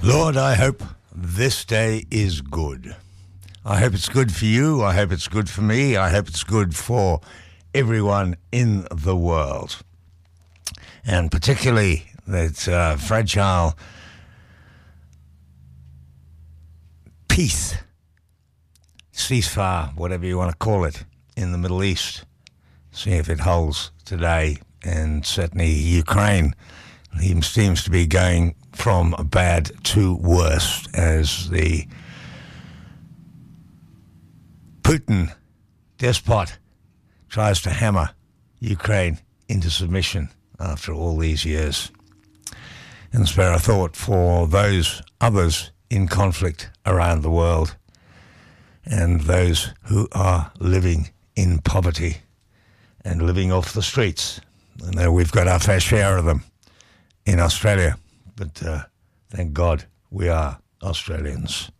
Lord, I hope this day is good. I hope it's good for you. I hope it's good for me. I hope it's good for everyone in the world. And particularly that fragile peace, ceasefire, whatever you want to call it, in the Middle East. See if it holds today. And certainly Ukraine seems to be going from bad to worse as the Putin despot tries to hammer Ukraine into submission after all these years. And spare a thought for those others in conflict around the world and those who are living in poverty and living off the streets. I know we've got our fair share of them in Australia, but thank God we are Australians.